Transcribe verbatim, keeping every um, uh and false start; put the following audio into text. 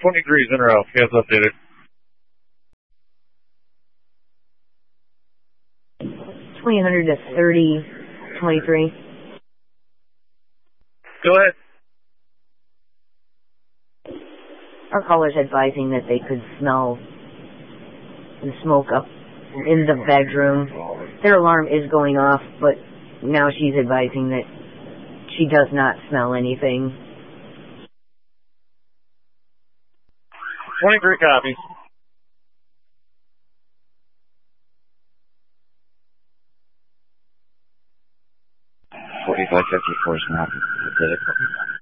twenty degrees in a row. You guys updated. twenty hundred to thirty twenty-three. Go ahead. Our caller's advising that they could smell the smoke up in the bedroom. Their alarm is going off, but now she's advising that she does not smell anything. twenty-three copies. forty-five fifty-four is not.